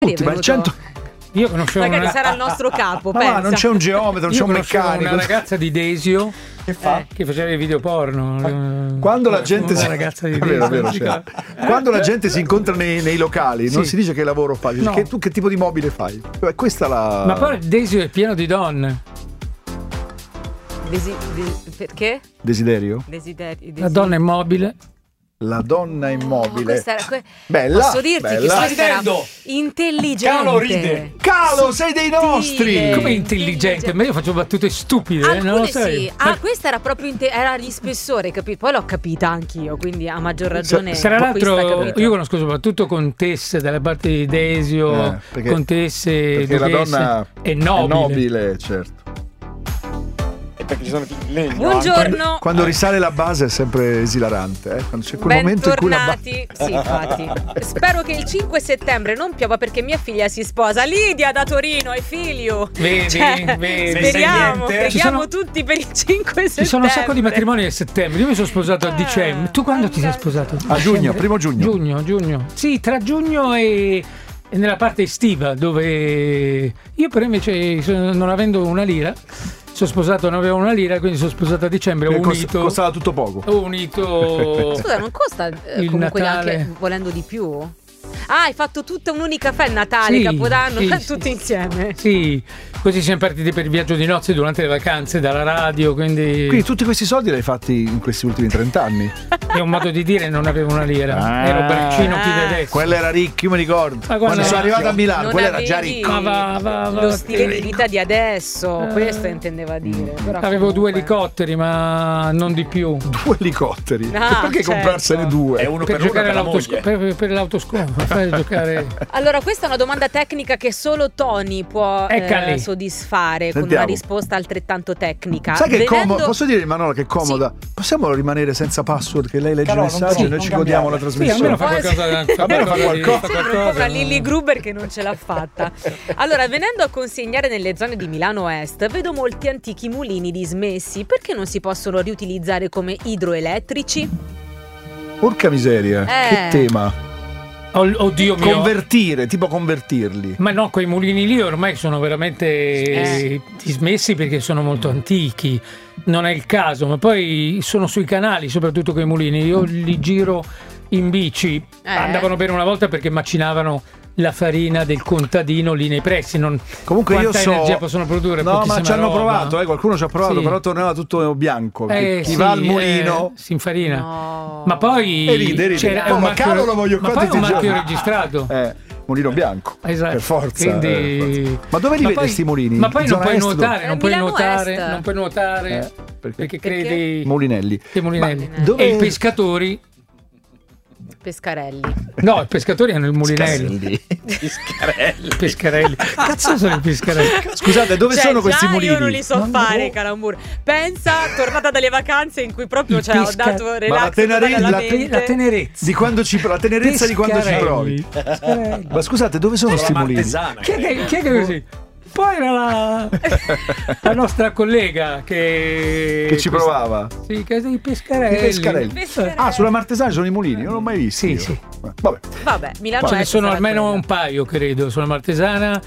Tutti, ma il 100... Io conoscevo magari sarà il nostro capo, ma non c'è un geometra, non c'è un meccanico. Una ragazza di Desio che fa? Che faceva i video porno. Quando la gente una ragazza di Desio, vero. Quando la gente si incontra nei locali, non si dice che lavoro fai, no. Tu che tipo di mobile fai? Questa la... Ma poi Desio è pieno di donne. Perché? Desiderio? La donna immobile. La donna immobile. Bella. Posso dirti che questa era intelligente. Calo ride. Calo, sei dei nostri. Come intelligente? Ma io faccio battute stupide, non lo sai. Sì. Questa era proprio era di spessore, capito? Poi l'ho capita anch'io, quindi a maggior ragione. Tra l'altro, io conosco soprattutto contesse dalle parti di Desio, contesse, perché la donna è nobile, certo. Perché ci sono tutti legno. Buongiorno. Quando risale la base è sempre esilarante, quando c'è quel momento in cui la base... Sì, infatti. Spero che il 5 settembre non piova perché mia figlia si sposa. Lidia da Torino e figlio. Vedi. Speriamo, preghiamo tutti per il 5 settembre. Ci sono un sacco di matrimoni nel settembre. Io mi sono sposato a dicembre. Tu quando ti sei sposato? A giugno, primo giugno. Giugno. Sì, tra giugno e nella parte estiva, dove io però invece non avendo una lira sono sposato, non avevo una lira, quindi sono sposato a dicembre. Ho unito. Costava tutto poco. Ho unito. Scusa, non costa comunque Natale. Anche volendo di più? Hai fatto tutta un'unica Natale, sì, Capodanno, sì, tutti insieme. Sì, così siamo partiti per il viaggio di nozze durante le vacanze dalla radio, quindi tutti questi soldi li hai fatti in questi ultimi 30 anni? È un modo di dire, non avevo una lira. Ero braccino più di adesso. Quella era ricca, io mi ricordo. Quando sono arrivato a Milano, quella era già ricca. Lo stile di vita di adesso, questo intendeva dire. Però avevo 2 elicotteri, ma non di più. 2 elicotteri? Perché comprarsene 2? È uno per per giocare una per l'autoscopo. Giocare. Allora, questa è una domanda tecnica che solo Tony può soddisfare. Sentiamo. Con una risposta altrettanto tecnica. Sai che è comodo? Posso dire, Manola, che è comoda? Sì. Possiamo rimanere senza password, che lei legge i messaggi e noi ci godiamo la trasmissione? Sì, almeno fa qualcosa. Almeno fa qualcosa. Sembra un po' una Lilly Gruber che non ce l'ha fatta. Allora, venendo a consegnare nelle zone di Milano Est, vedo molti antichi mulini dismessi. Perché non si possono riutilizzare come idroelettrici? Porca miseria, che tema. Oddio mio. Convertirli. Ma no, quei mulini lì ormai sono veramente dismessi perché sono molto antichi. Non è il caso, ma poi sono sui canali, soprattutto quei mulini. Io li giro in bici. Andavano bene una volta perché macinavano la farina del contadino lì nei pressi. Comunque io so energia possono produrre. No, ma ci hanno provato, qualcuno ci ha provato, però tornava tutto bianco. Chi va al mulino si infarina. Ma poi ride. C'era un marchio registrato. Mulino bianco, esatto. Per forza. Quindi... Ma dove li vedi questi mulini? Ma poi non puoi nuotare, non puoi nuotare perché credi Mulinelli. E i pescatori Pescarelli. No, i pescatori hanno il mulinelli. Pescarelli. Cazzo sono i pescarelli? Scusate, dove sono questi mulini? Io non li so fare, Calambur. Pensa, tornata dalle vacanze in cui proprio ho dato relax. La tenerezza. Di quando la tenerezza di quando ci provi. Ma scusate, dove sono questi mulini? Chi è che così? Poi era la nostra collega che ci provava. Sì, che i pescarelli. Sulla Martesana sono i mulini, non l'ho mai visti. Sì. Vabbè, Milano ce ne sono almeno un paio, credo, sulla Martesana.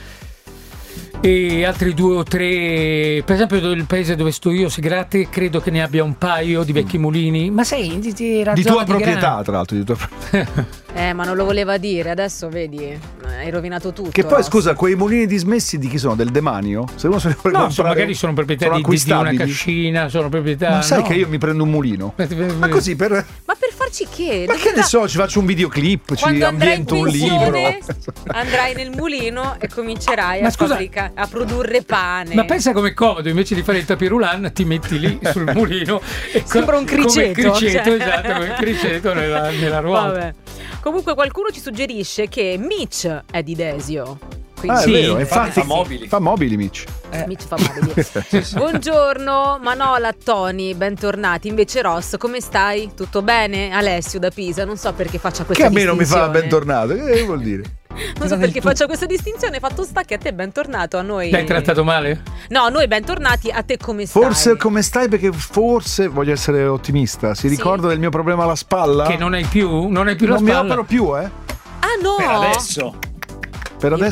E altri 2 o 3, per esempio il paese dove sto io, Segrate, credo che ne abbia un paio di vecchi mulini. Ma sei di tua proprietà, tra l'altro, di tua ma non lo voleva dire, adesso vedi, hai rovinato tutto. Che poi scusa, quei mulini dismessi di chi sono? Del demanio? Se uno se ne vuole comprare, magari sono proprietà di una cascina, sono proprietà. Ma sai che io mi prendo un mulino? Ma così per. Ma per farci che? Ma che ne so, ci faccio un videoclip, ci ambiento un libro. Andrai nel mulino e comincerai a produrre pane. Ma pensa com'è comodo, invece di fare il tapirulan ti metti lì sul mulino e sembra un criceto. Esatto, come un criceto nella ruota. Vabbè. Comunque qualcuno ci suggerisce che Mitch è di Desio. È vero, infatti fa mobili Mitch. Mitch fa mobili. Buongiorno Manola, Tony, bentornati. Invece Ross, come stai? Tutto bene? Alessio da Pisa, non so perché faccia questa distinzione. Che a me non mi fa bentornato, che vuol dire? Non so perché faccia questa distinzione. Fatto sta che a te bentornato, a noi. L'hai trattato male? No, a noi bentornati, a te come stai? Forse come stai, perché forse voglio essere ottimista. Si ricorda del mio problema alla spalla? Che non hai più la spalla? Non mi opero più, Ah no! Per adesso. Per adesso